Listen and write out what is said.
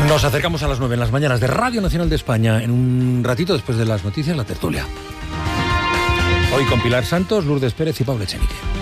Nos acercamos a las 9 en las mañanas de Radio Nacional de España. En un ratito, después de las noticias, la tertulia. Hoy con Pilar Santos, Lourdes Pérez y Pablo Echenique.